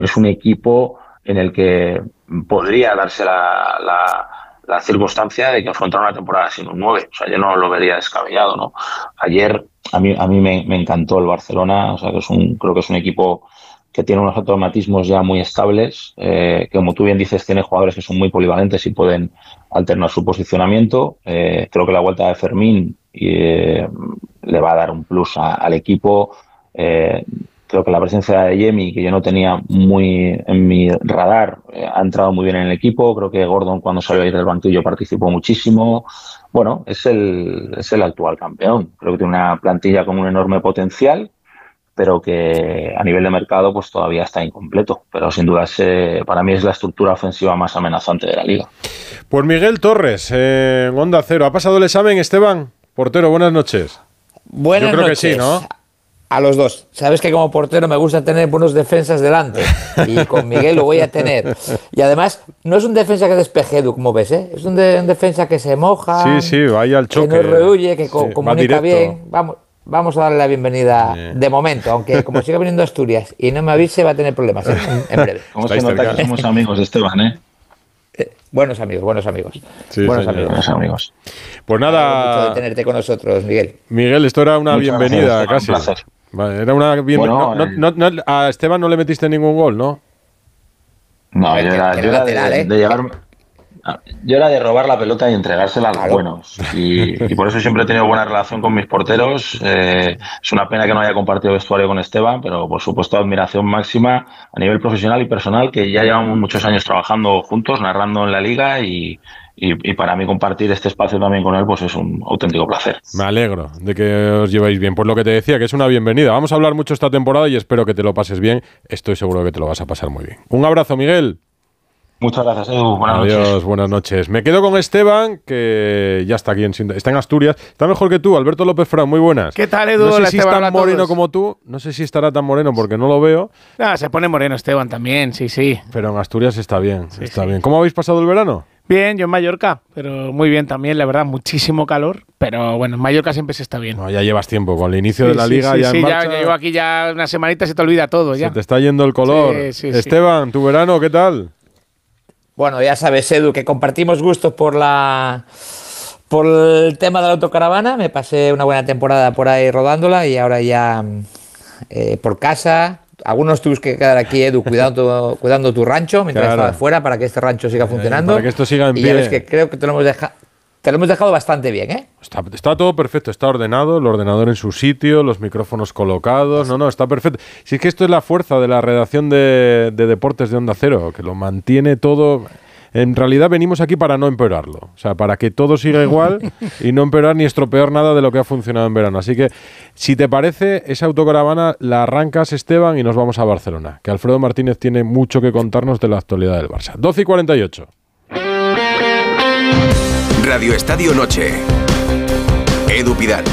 es un equipo en el que podría darse la circunstancia de que afrontar una temporada sin un 9. O sea, yo no lo vería descabellado, ¿no? Ayer a mí me encantó el Barcelona. O sea, creo que es un equipo que tiene unos automatismos ya muy estables, que como tú bien dices, tiene jugadores que son muy polivalentes y pueden alternar su posicionamiento. Creo que la vuelta de Fermín le va a dar un plus al equipo. Creo que la presencia de Yemi, que yo no tenía muy en mi radar, ha entrado muy bien en el equipo. Creo que Gordon, cuando salió ahí del banquillo, participó muchísimo. Bueno, es el actual campeón. Creo que tiene una plantilla con un enorme potencial, pero que a nivel de mercado pues todavía está incompleto. Pero sin duda para mí es la estructura ofensiva más amenazante de la liga. Pues Miguel Torres, en Onda Cero. ¿Ha pasado el examen, Esteban? Portero, buenas noches. Buenas noches. Yo creo que sí, ¿no? A los dos. Sabes que como portero me gusta tener buenos defensas delante. Y con Miguel lo voy a tener. Y además, no es un defensa que despeje, Edu, como ves, ¿eh? Es un defensa que se moja. Sí, vaya al choque. Que no rehuye, que comunica bien. Vamos a darle la bienvenida de momento, aunque como siga viniendo a Asturias y no me avise, va a tener problemas en breve. ¿Cómo se nota que somos amigos, Esteban, eh? Buenos amigos. Sí, buenos amigos. Pues nada. Mucho de tenerte con nosotros, Miguel. Miguel, esto era una bienvenida, casi. Vale, era una bienvenida. Bueno, a Esteban no le metiste ningún gol, ¿no? No, yo era de llevarme. Yo era de robar la pelota y entregársela a los buenos. Y por eso siempre he tenido buena relación con mis porteros. Es una pena que no haya compartido vestuario con Esteban, pero por supuesto admiración máxima a nivel profesional y personal, que ya llevamos muchos años trabajando juntos, narrando en la liga, y para mí compartir este espacio también con él pues es un auténtico placer. Me alegro de que os lleváis bien. Pues lo que te decía, que es una bienvenida. Vamos a hablar mucho esta temporada y espero que te lo pases bien. Estoy seguro que te lo vas a pasar muy bien. Un abrazo, Miguel. Muchas gracias, Edu. Buenas noches. Adiós, buenas noches. Me quedo con Esteban, que ya está aquí está en Asturias. Está mejor que tú, Alberto López Fran. Muy buenas. ¿Qué tal, Edu? No sé si es tan moreno como tú. No sé si estará tan moreno porque no lo veo. Se pone moreno Esteban también, sí. Pero en Asturias está bien, bien. ¿Cómo habéis pasado el verano? Bien, yo en Mallorca, pero muy bien también, la verdad, muchísimo calor. Pero bueno, en Mallorca siempre se está bien. No, ya llevas tiempo, con el inicio de la liga ya en marcha. Ya llevo aquí ya una semanita, se te olvida todo ya. Se te está yendo el color. Esteban, ¿tu verano qué tal? Bueno, ya sabes, Edu, que compartimos gustos por el tema de la autocaravana. Me pasé una buena temporada por ahí rodándola y ahora ya por casa. Algunos tuvimos que quedar aquí, Edu, cuidando tu rancho mientras estaba fuera, para que este rancho siga funcionando. Para que esto siga en pie. Y ya ves que creo que te lo hemos dejado bastante bien, ¿eh? Está todo perfecto, está ordenado, el ordenador en su sitio, los micrófonos colocados. No, está perfecto. Si es que esto es la fuerza de la redacción de deportes de Onda Cero, que lo mantiene todo. En realidad venimos aquí para no empeorarlo, o sea, para que todo siga igual y no empeorar ni estropear nada de lo que ha funcionado en verano. Así que, si te parece, esa autocaravana la arrancas, Esteban, y nos vamos a Barcelona, que Alfredo Martínez tiene mucho que contarnos de la actualidad del Barça. 12:48. Radio Estadio Noche. Edu Pidal.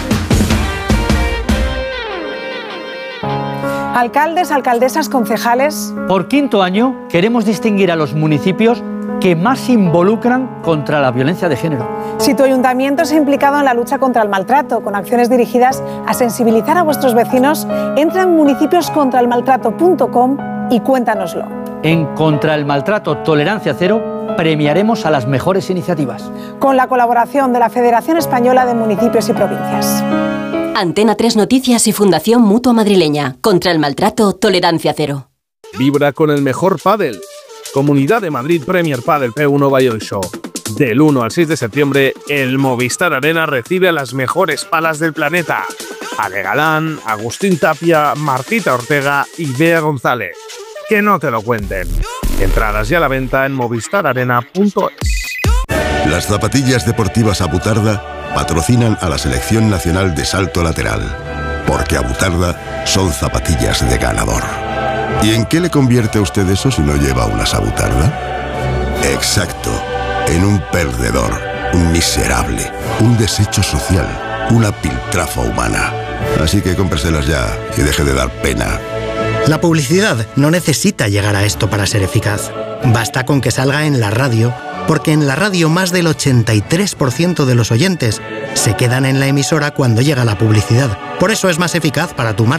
Alcaldes, alcaldesas, concejales. Por quinto año queremos distinguir a los municipios que más se involucran contra la violencia de género. Si tu ayuntamiento se ha implicado en la lucha contra el maltrato, con acciones dirigidas a sensibilizar a vuestros vecinos, entra en municipioscontraelmaltrato.com y cuéntanoslo. En Contra el Maltrato Tolerancia Cero premiaremos a las mejores iniciativas. Con la colaboración de la Federación Española de Municipios y Provincias. Antena 3 Noticias y Fundación Mutua Madrileña. Contra el Maltrato Tolerancia Cero. Vibra con el mejor pádel. Comunidad de Madrid Premier Padel P1 Valladolid Show. Del 1 al 6 de septiembre, el Movistar Arena recibe a las mejores palas del planeta. Ale Galán, Agustín Tapia, Martita Ortega y Bea González. Que no te lo cuenten. Entradas ya a la venta en movistararena.es. Las zapatillas deportivas Abutarda patrocinan a la Selección Nacional de Salto Lateral. Porque Abutarda son zapatillas de ganador. ¿Y en qué le convierte a usted eso si no lleva unas Abutarda? Exacto, en un perdedor, un miserable, un desecho social, una piltrafa humana. Así que cómpreselas ya y deje de dar pena. La publicidad no necesita llegar a esto para ser eficaz. Basta con que salga en la radio, porque en la radio más del 83% de los oyentes se quedan en la emisora cuando llega la publicidad. Por eso es más eficaz para tu marca.